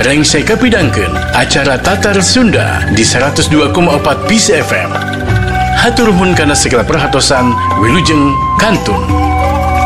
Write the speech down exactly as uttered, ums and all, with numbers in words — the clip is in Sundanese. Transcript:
Reng saya kapidangkeun acara Tatar Sunda di seratus dua koma empat Peace F M. Hatur nuhun kana segala perhatosan wilujeng kantun.